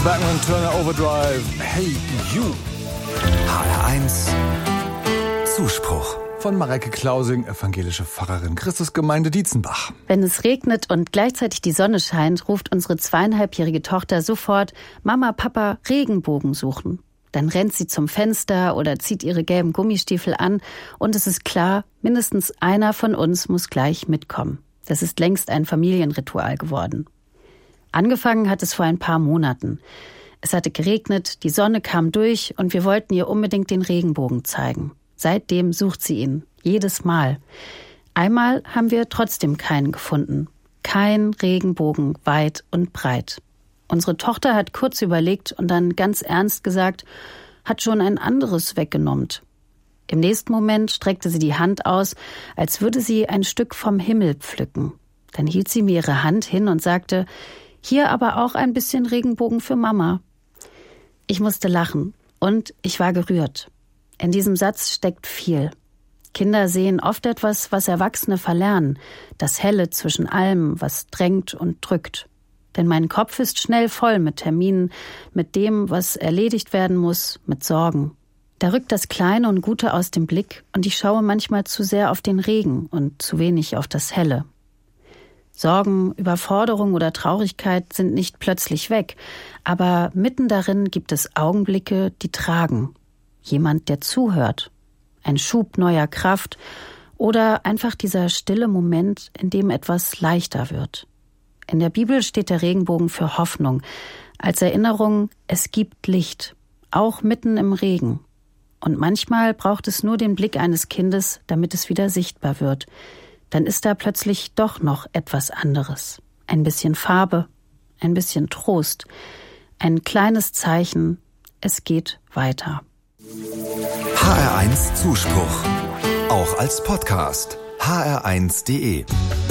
Bachman Turner Overdrive. Hey You. HR1 Zuspruch. Von Mareike Klausing, evangelische Pfarrerin, Christusgemeinde Dietzenbach. Wenn es regnet und gleichzeitig die Sonne scheint, ruft unsere 2,5-jährige Tochter sofort: Mama, Papa, Regenbogen suchen. Dann rennt sie zum Fenster oder zieht ihre gelben Gummistiefel an und es ist klar, mindestens einer von uns muss gleich mitkommen. Das ist längst ein Familienritual geworden. Angefangen hat es vor ein paar Monaten. Es hatte geregnet, die Sonne kam durch und wir wollten ihr unbedingt den Regenbogen zeigen. Seitdem sucht sie ihn, jedes Mal. Einmal haben wir trotzdem keinen gefunden. Kein Regenbogen, weit und breit. Unsere Tochter hat kurz überlegt und dann ganz ernst gesagt, hat schon ein anderes weggenommen. Im nächsten Moment streckte sie die Hand aus, als würde sie ein Stück vom Himmel pflücken. Dann hielt sie mir ihre Hand hin und sagte, hier aber auch ein bisschen Regenbogen für Mama. Ich musste lachen und ich war gerührt. In diesem Satz steckt viel. Kinder sehen oft etwas, was Erwachsene verlernen, das Helle zwischen allem, was drängt und drückt. Denn mein Kopf ist schnell voll mit Terminen, mit dem, was erledigt werden muss, mit Sorgen. Da rückt das Kleine und Gute aus dem Blick und ich schaue manchmal zu sehr auf den Regen und zu wenig auf das Helle. Sorgen, Überforderung oder Traurigkeit sind nicht plötzlich weg, aber mitten darin gibt es Augenblicke, die tragen. Jemand, der zuhört, ein Schub neuer Kraft oder einfach dieser stille Moment, in dem etwas leichter wird. In der Bibel steht der Regenbogen für Hoffnung, als Erinnerung, es gibt Licht, auch mitten im Regen. Und manchmal braucht es nur den Blick eines Kindes, damit es wieder sichtbar wird. Dann ist da plötzlich doch noch etwas anderes. Ein bisschen Farbe, ein bisschen Trost, ein kleines Zeichen, es geht weiter. HR1 Zuspruch. Auch als Podcast. hr1.de